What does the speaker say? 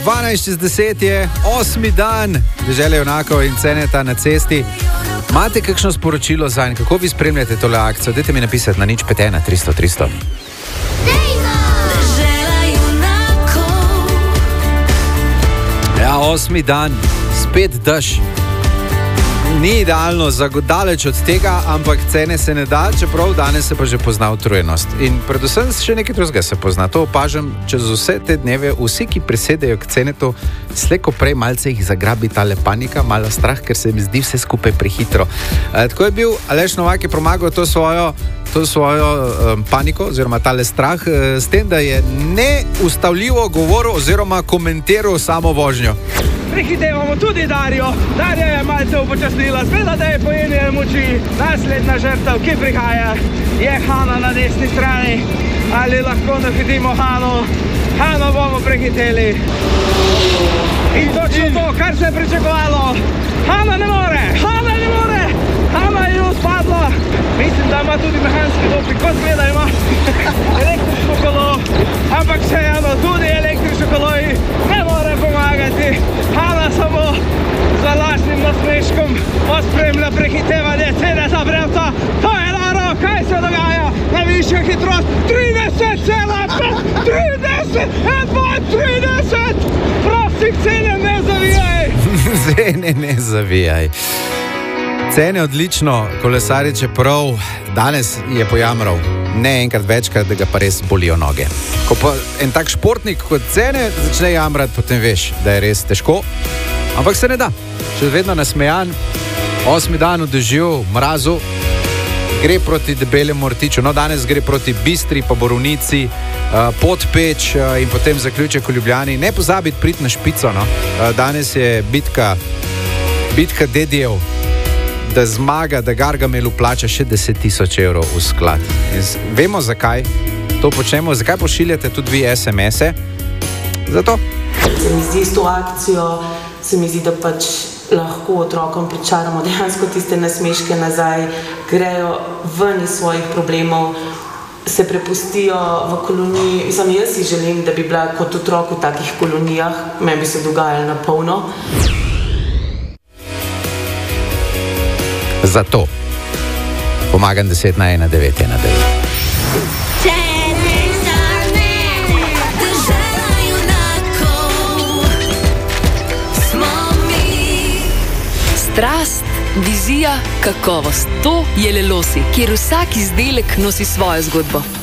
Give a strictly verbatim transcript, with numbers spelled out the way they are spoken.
dvanajst čez deset je osmi dan Dežele junakov in Ceneta na cesti. Imate kakšno sporočilo zanj? Kako vi spremljate tole akcijo? Dajte mi napisati na nič pet ena tristo tristo. Ja, osmi dan, spet dež. Ni idealno, daleč od tega, ampak cene se ne da, čeprav danes se pa že pozna utrujenost. In predvsem še nekaj drugega se pozna. To opažam čez vse te dneve. Vsi, ki prisedejo k Cenetu, slejko prej malce jih zagrabi tale panika, malo strah, ker se mi zdi vse skupaj prehitro. E, tako je bil Aleš Novak, je premagal to svojo, to svojo um, paniko oziroma tale strah e, s tem, da je neustavljivo govoril oziroma komentiral samo vožnjo. Prehitevamo tudi Darjo. Darja je malce upočasnila, zgleda, da je pojenje moči. Naslednja žrtev, ki prihaja, je Hana na desni strani. Ali lahko nahitimo Hano? Hano bomo prehiteli. In točno to, kar se je pričakovalo. Hana ne more! Hana ne more! Hana je spadla. Mislim, da ima tudi mehanski doping. Kot gleda, ima električno kolo. Ampak še eno, tudi električno kolo ne more pomagati. Hana samo za lažnim nasmeškom ospremlja prehitevanje Ceneta Brevca. To je naro, kaj se dogaja? Najvišja hitrost trideset cela pet, trideset, dva, trideset. Prosim, Cene, ne zavijaj. Cene, ne zavijaj. Cene odlično, kolesari, čeprav danes je pojamral, ne enkrat večkrat, da ga pa res bolijo noge. Ko pa en tak športnik kot Cene začne jamrati, potem veš, da je res težko, ampak se ne da. Še vedno nasmejan, osmi dan v dežju, mrazu, gre proti Debelemu Rtiču, no danes gre proti Bistri, pa Borovnici, uh, Podpeč uh, in potem zaključek v Ljubljani. Ne pozabiti priti na špico, no. Uh, danes je bitka, bitka dedijev, da zmaga, da Gargamelu plača še deset tisoč evrov v sklad. In vemo, zakaj to počnemo, zakaj pošiljate tudi vi es em ese. Zato. Se mi zdi s to akcijo, se mi zdi, da pač lahko otrokom pričaramo dejansko tiste nasmeške nazaj, grejo ven iz svojih problemov, se prepustijo v koloniji. Sam jaz si želim, da bi bila kot otrok v takih kolonijah, meni bi se dogajalo na polno. Zato pomagam deset na ena devet ena devet. Strast, vizija, kakovost. To je Lelosi, kjer vsak izdelek nosi svojo zgodbo.